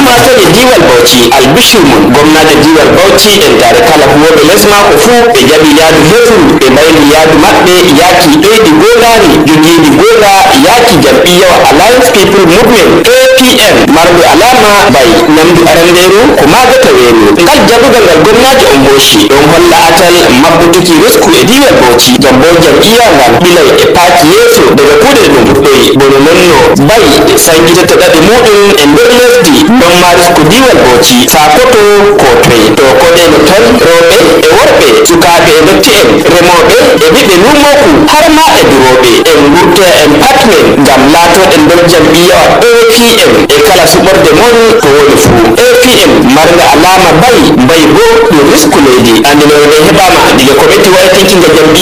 ma sani diwal Bauchi albishir mun gwamnati diwal Bauchi en tare kala huwoɓe lesma ko fu ɓe jaɓi yaadu hefru ɓe bayni yaadu maɓɓe yaki ɗoyɗi golari jogiiɗi gola yaki jam'iyyawa Alliance People Movement APM marɓe alama bay namdi aranderu ko magata weeru ngal jaɓugal ngal gwamnati on hoshi ɗon holla atal mabbutuki risku e diwal Bauchi jambo jam'iyya ngal ɓilay e paaki yeeso daga kuuɗe ɗum fuɗɗoyi bono nonno bay sankitata ɗaɗi muɗum e nder lesdi ɗon ma risku diwal Bauchi sakoto ko toye to koɗeno tan rewɓe e worɓe sukaɓe e dotti en remoɓe e ɓiɓɓe lumoku har ma e duroɓe en gurta en patmen ngam laatoɗen nder jam'iyyawa APM e kala suɓorde mon to woni fuu APM marga alama bay bo ɗum risku leydi andinoɓe heɓama diga committee waytinkinga jam'iyya